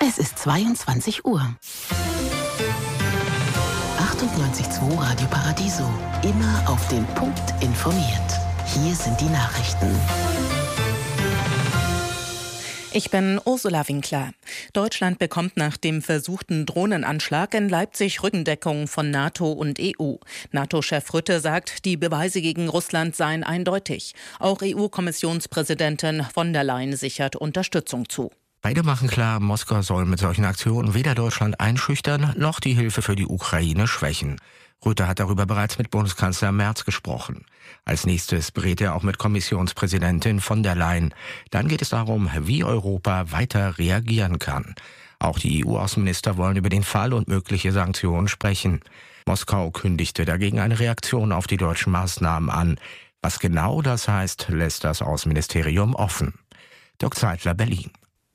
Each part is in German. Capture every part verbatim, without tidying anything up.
Es ist zweiundzwanzig Uhr. achtundneunzig Komma zwei Radio Paradiso. Immer auf den Punkt informiert. Hier sind die Nachrichten. Ich bin Ursula Winkler. Deutschland bekommt nach dem versuchten Drohnenanschlag in Leipzig Rückendeckung von NATO und E U. NATO-Chef Rutte sagt, die Beweise gegen Russland seien eindeutig. Auch E U-Kommissionspräsidentin von der Leyen sichert Unterstützung zu. Beide machen klar, Moskau soll mit solchen Aktionen weder Deutschland einschüchtern, noch die Hilfe für die Ukraine schwächen. Rutte hat darüber bereits mit Bundeskanzler Merz gesprochen. Als nächstes berät er auch mit Kommissionspräsidentin von der Leyen. Dann geht es darum, wie Europa weiter reagieren kann. Auch die E U-Außenminister wollen über den Fall und mögliche Sanktionen sprechen. Moskau kündigte dagegen eine Reaktion auf die deutschen Maßnahmen an. Was genau das heißt, lässt das Außenministerium offen. Dirk Zeitler, Berlin.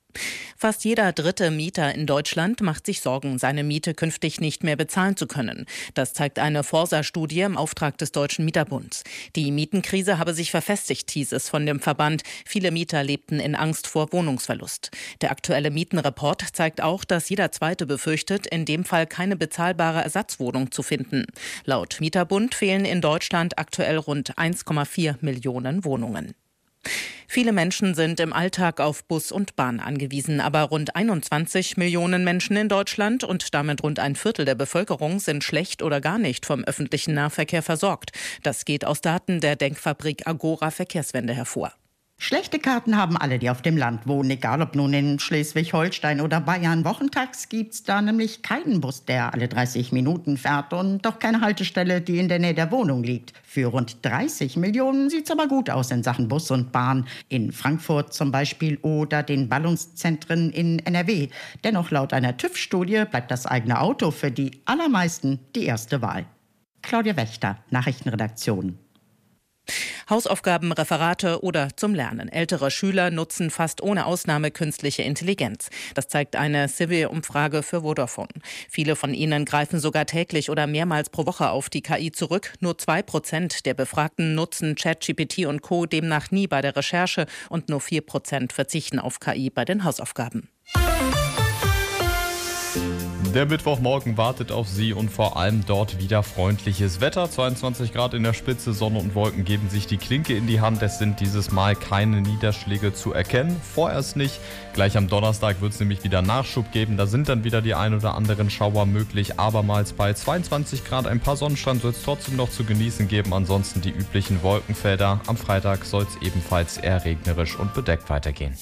Fast jeder dritte Mieter in Deutschland macht sich Sorgen, seine Miete künftig nicht mehr bezahlen zu können. Das zeigt eine Forsa-Studie im Auftrag des Deutschen Mieterbunds. Die Mietenkrise habe sich verfestigt, hieß es von dem Verband. Viele Mieter lebten in Angst vor Wohnungsverlust. Der aktuelle Mietenreport zeigt auch, dass jeder Zweite befürchtet, in dem Fall keine bezahlbare Ersatzwohnung zu finden. Laut Mieterbund fehlen in Deutschland aktuell rund eins Komma vier Millionen Wohnungen. Viele Menschen sind im Alltag auf Bus und Bahn angewiesen, aber rund einundzwanzig Millionen Menschen in Deutschland und damit rund ein Viertel der Bevölkerung sind schlecht oder gar nicht vom öffentlichen Nahverkehr versorgt. Das geht aus Daten der Denkfabrik Agora Verkehrswende hervor. Schlechte Karten haben alle, die auf dem Land wohnen, egal ob nun in Schleswig-Holstein oder Bayern. Wochentags gibt's da nämlich keinen Bus, der alle dreißig Minuten fährt und doch keine Haltestelle, die in der Nähe der Wohnung liegt. Für rund dreißig Millionen sieht's aber gut aus in Sachen Bus und Bahn. In Frankfurt zum Beispiel oder den Ballungszentren in N R W. Dennoch laut einer TÜV-Studie bleibt das eigene Auto für die allermeisten die erste Wahl. Claudia Wächter, Nachrichtenredaktion. Hausaufgaben, Referate oder zum Lernen. Ältere Schüler nutzen fast ohne Ausnahme künstliche Intelligenz. Das zeigt eine Civil-Umfrage für Vodafone. Viele von ihnen greifen sogar täglich oder mehrmals pro Woche auf die K I zurück. Nur zwei Prozent der Befragten nutzen ChatGPT und Co. demnach nie bei der Recherche und nur vier Prozent verzichten auf K I bei den Hausaufgaben. Der Mittwochmorgen wartet auf Sie und vor allem dort wieder freundliches Wetter. zweiundzwanzig Grad in der Spitze, Sonne und Wolken geben sich die Klinke in die Hand. Es sind dieses Mal keine Niederschläge zu erkennen. Vorerst nicht. Gleich am Donnerstag wird es nämlich wieder Nachschub geben. Da sind dann wieder die ein oder anderen Schauer möglich. Abermals bei zweiundzwanzig Grad ein paar Sonnenstrahlen soll es trotzdem noch zu genießen geben. Ansonsten die üblichen Wolkenfelder. Am Freitag soll es ebenfalls eher regnerisch und bedeckt weitergehen.